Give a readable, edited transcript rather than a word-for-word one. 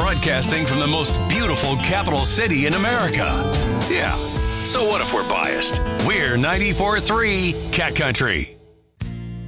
Broadcasting from the most beautiful capital city in America. Yeah. So what if we're biased? We're 94.3 Cat Country.